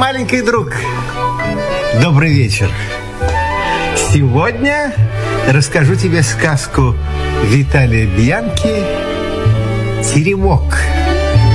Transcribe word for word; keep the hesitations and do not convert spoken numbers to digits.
маленький друг, добрый вечер. Сегодня расскажу тебе сказку Виталия Бьянки «Теремок».